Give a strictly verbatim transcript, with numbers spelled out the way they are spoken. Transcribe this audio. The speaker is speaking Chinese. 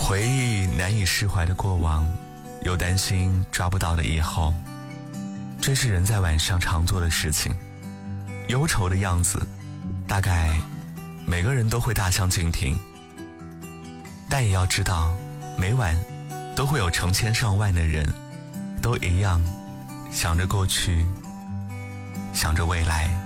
回忆难以释怀的过往，又担心抓不到的以后，这是人在晚上常做的事情。忧愁的样子，大概每个人都会大相径庭，但也要知道，每晚都会有成千上万的人，都一样想着过去，想着未来。